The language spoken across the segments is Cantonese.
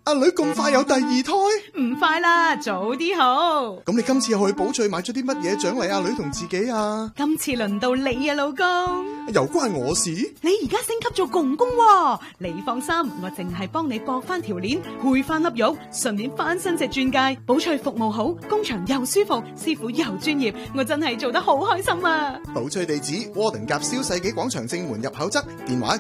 阿女咁快有第二胎？ 唔快啦，早啲好。 咁你今次又去寶翠買咗啲乜嘢獎勵阿女同自己啊？ 今次輪到你啊，老公。 又關我事？ 你而家升級做公公喎，你放心，我淨係幫你駁翻條鏈，配翻粒肉，順便翻新隻鑽戒。寶翠服務好，工場又舒服，師傅又專業，我真係做得好開心啊！ 寶翠地址：窩頓夾蕭世紀廣場正門入口側，電話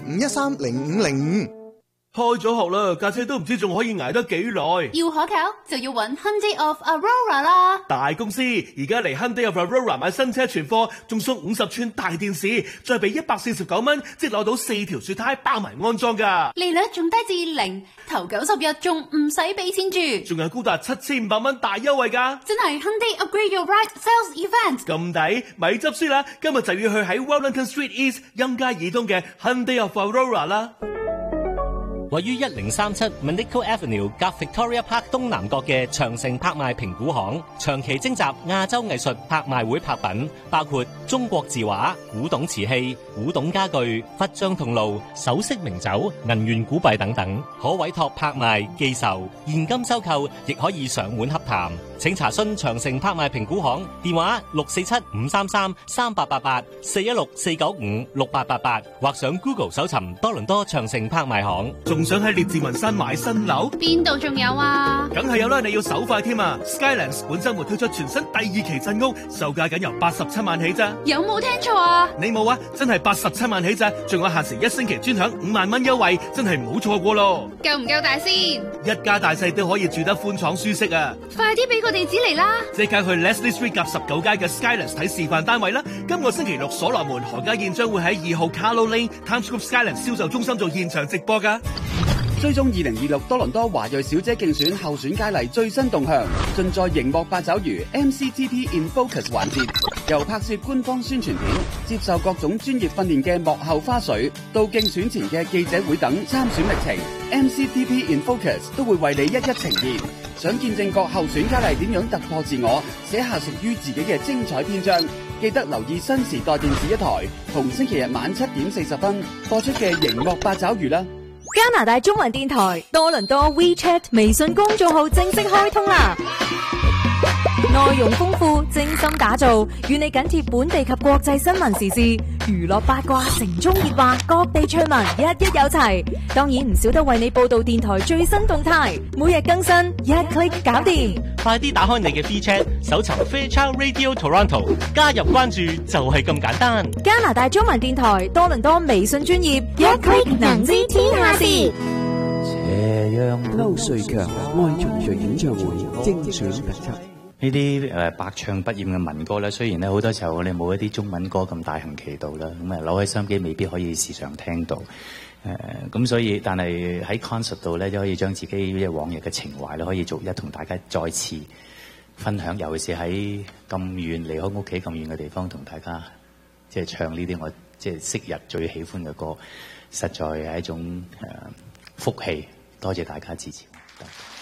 905-513-0505。 開咗學啦，架車都唔知仲可以捱得幾耐。 要可靠就要揾 Hyundai of Aurora 啦。 大公司而家嚟 Hyundai of Aurora 買新車存貨，仲送50寸大電視，再俾149蚊，即攞到4條雪胎包埋安裝噶。 利率仲低至0，頭90日仲唔使俾錢住， 仲有高達7500蚊大優惠噶。 真係 Hyundai Upgrade Your Ride Sales Event。 咁抵，咪執輸啦！今日就要去喺 Wellington Street East 蔭街以東嘅 Hyundai of Aurora 啦。 位於1037 Manico Avenue 夾 Victoria Park 東南角嘅長城拍賣評估行，長期徵集亞洲藝術拍賣會拍品，包括中國字畫、古董瓷器、古董家具、佛像銅爐、首飾名酒、銀元古幣等等，可委託拍賣、寄售、現金收購，亦可以上門洽談。請查詢長城拍賣評估行電話647-533-3888 416-495-6888，或上 Google 搜尋多倫多長城拍賣行。 仲想喺列治文山買新樓？ 邊度仲有啊？ 梗係有啦，你要手快添啊 ！Skylands 本週末推出全新第2期鎮屋，售價僅由87萬起咋？ 有冇聽錯啊？ 你冇啊？真係87萬起咋？仲有限時1星期專享5萬蚊優惠，真係唔好錯過咯！ 夠唔夠大先？ 一家大細都可以住得寬敞舒適啊！ 快啲俾個地址嚟啦！ 即刻去 Leslie Street 夾19街嘅 Skylands 睇示範單位啦！今個星期6所羅門何家燕將會喺2號 Carlo Lane Times Square Skylands 銷售中心做現場直播㗎。 追蹤2026多倫多華裔小姐競選候選佳麗最新動向，盡在熒幕八爪魚 MCTP in Focus 環節，由拍攝官方宣傳片、接受各種專業訓練嘅幕後花絮，到競選前嘅記者會等參選歷程 ，MCTP in Focus 都會為你一一呈現。想見證各候選佳麗點樣突破自我，寫下屬於自己嘅精彩篇章，記得留意新時代電視一台，同星期日晚7點40分播出嘅熒幕八爪魚啦。 加拿大中文電台多倫多 WeChat 微信公眾號正式開通啦！內容豐富，精心打造，與你緊貼本地及國際新聞時事、娛樂八卦、城中熱話、各地趣聞，一有齊。當然唔少得為你報道電台最新動態，每日更新，一 click 搞掂。 快啲打開你嘅 WeChat，搜尋 Fairchild Radio Toronto， 加入關注就係咁簡單。 加拿大中文電台多倫多微信專頁，一 click 能知天下事。 斜陽歐瑞強愛重聚演唱會精選特輯。 呢啲百唱不厭嘅民歌咧，雖然咧好多時候我哋冇一啲中文歌咁大行其道啦，咁攞起收音機未必可以時常聽到。咁所以，但係喺 concert 度咧，都可以將自己往日嘅情懷咧，可以逐一同大家再次分享。尤其是喺咁遠離開屋企咁遠嘅地方，同大家即係唱呢啲我即係昔日最喜歡嘅歌，實在係一種福氣。多謝大家支持。